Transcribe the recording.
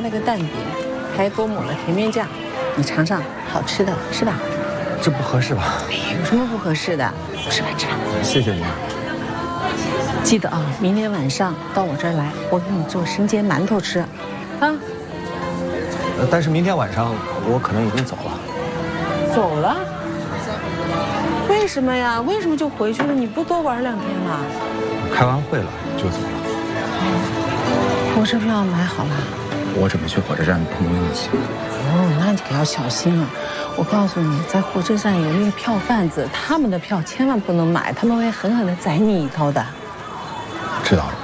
了个蛋饼，还给我抹了甜面酱，你尝尝，好吃的，是吧？ 这不合适吧？ 有什么不合适的？吃吧吃吧。 谢谢你。 记得啊，明天晚上到我这儿来，我给你做生煎馒头吃，啊。 但是明天晚上我可能已经走了。 走了？为什么呀？为什么就回去了？你不多玩2天吗？ 开完会了就走了。 火车票买好了？ 我准备去火车站碰碰运气。 哦，那你可要小心了。我告诉你，在火车站有那个票贩子，他们的票千万不能买，他们会狠狠地宰你一刀的。 知道了。